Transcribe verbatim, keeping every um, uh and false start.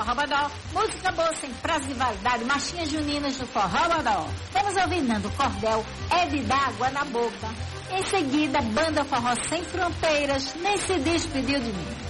Forró Bodó. Música boa sem prazo de validade, marchinhas juninas do Forró Bodó. Vamos ouvir Nando Cordel, é de dar água na boca. Em seguida, Banda Forró Sem Fronteiras, Nem Se Despediu de Mim.